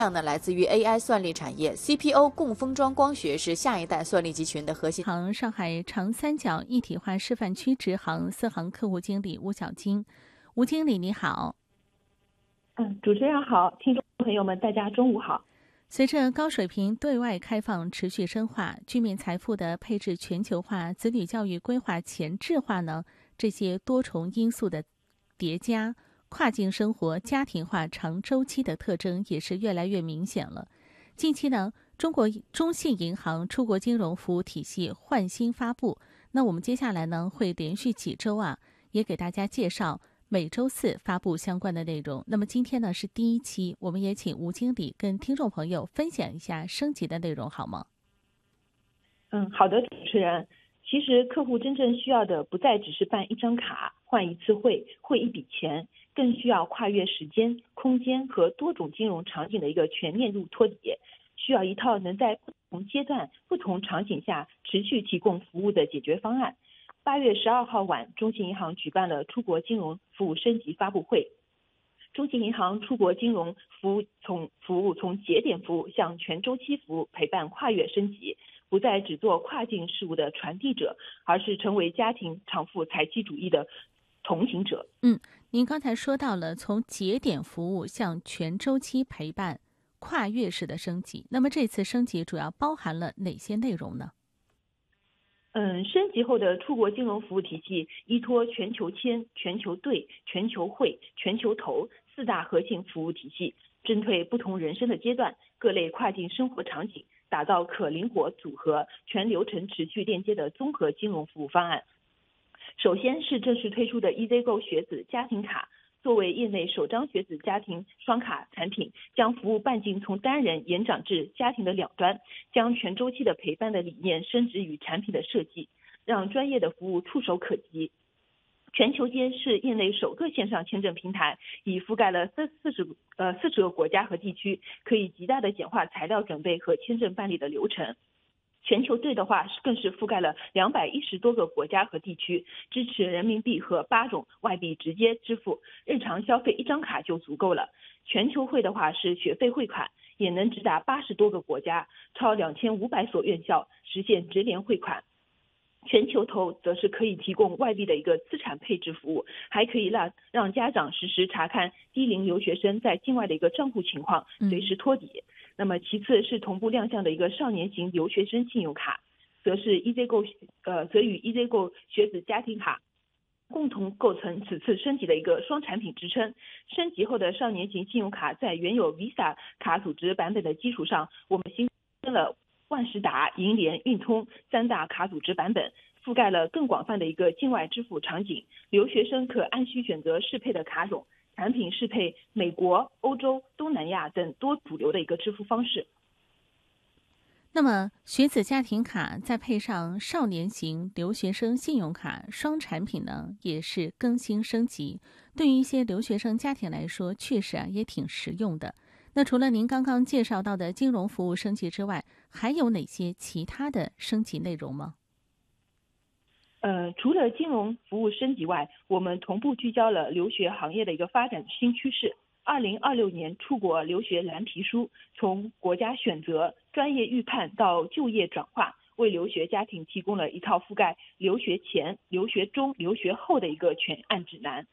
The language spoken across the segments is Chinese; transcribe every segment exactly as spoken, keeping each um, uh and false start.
量呢来自于 A I 算力产业 ，C P O 共封装光学是下一代算力集群的核心。 行上海长三角一体化示范区直行四行客户经理吴小金，吴经理你好。 嗯，主持人好，听众朋友们大家中午好。 随着高水平对外开放持续深化，居民财富的配置全球化，子女教育规划前置化呢，这些多重因素的叠加。跨境生活家庭化长周期的特征也是越来越明显了。近期呢，中国中信银行出国金融服务体系换新发布。那我们接下来呢，会连续几周啊，也给大家介绍每周四发布相关的内容。那么今天呢是第一期，我们也请吴经理跟听众朋友分享一下升级的内容，好吗？ 嗯，好的，主持人。其实客户真正需要的不再只是办一张卡、换一次汇、汇一笔钱，更需要跨越时间、空间和多种金融场景的一个全面入托底，需要一套能在不同阶段、不同场景下持续提供服务的解决方案。八月十二号晚，中信银行举办了出国金融服务升级发布会。中信银行出国金融服务从服务从节点服务向全周期服务陪伴跨越升级，不再只做跨境事务的传递者，而是成为家庭偿付财期主义的同行者。 嗯，您刚才说到了从节点服务向全周期陪伴跨越式的升级，那么这次升级主要包含了哪些内容呢？ 嗯，升级后的出国金融服务体系依托全球签、全球兑、全球汇、全球投四大核心服务体系，针对不同人生的阶段、各类跨境生活场景，打造可灵活组合、全流程持续链接的综合金融服务方案。首先是正式推出的 EasyGo 学子家庭卡，作为业内首张学子家庭双卡产品，将服务半径从单人延展至家庭的两端，将全周期的陪伴的理念深植于产品的设计，让专业的服务触手可及。全球间是业内首个线上签证平台，已覆盖了四四十呃四十个国家和地区，可以极大的简化材料准备和签证办理的流程。全球兑的话，更是覆盖了两百一十多个国家和地区，支持人民币和八种外币直接支付，日常消费一张卡就足够了。全球汇的话是学费汇款，也能直达八十多个国家，超两千五百所院校，实现直连汇款。全球投则是可以提供外币的一个资产配置服务，还可以让让家长实时查看低龄留学生在境外的一个账户情况，随时托底。嗯、那么其次是同步亮相的一个少年型留学生信用卡，则是 EasyGo 呃则与 EasyGo 学子家庭卡共同构成此次升级的一个双产品支撑。升级后的少年型信用卡在原有 Visa 卡组织版本的基础上，我们新增了万事达、银联、运通三大卡组织版本，覆盖了更广泛的一个境外支付场景。留学生可按需选择适配的卡种，产品适配美国、欧洲、东南亚等多主流的一个支付方式。 那么学子家庭卡再配上少年型留学生信用卡双产品呢，也是更新升级，对于一些留学生家庭来说确实啊也挺实用的。那除了您刚刚介绍到的金融服务升级之外，还有哪些其他的升级内容吗？ 呃，除了金融服务升级外，我们同步聚焦了留学行业的一个发展新趋势。二零二六年出国留学蓝皮书，从国家选择、专业预判到就业转化，为留学家庭提供了一套覆盖留学前、留学中、留学后的一个全案指南。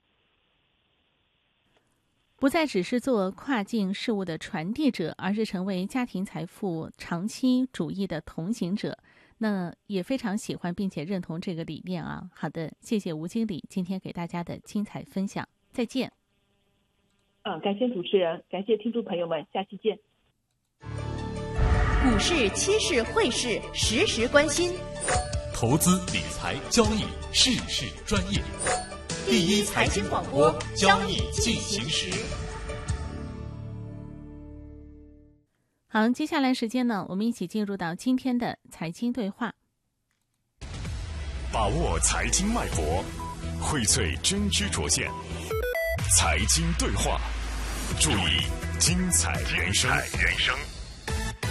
不再只是做跨境事务的传递者，而是成为家庭财富长期主义的同行者。那也非常喜欢并且认同这个理念啊。好的，谢谢吴经理今天给大家的精彩分享，再见。 嗯，感谢主持人，感谢听众朋友们，下期见。 股市、期市、汇市实时关心， 投资理财交易事事专业。第一财经广播，交易进行时。 好，接下来时间呢，我们一起进入到今天的财经对话。 把握财经脉搏，荟萃真知灼见。财经对话，注意精彩人生。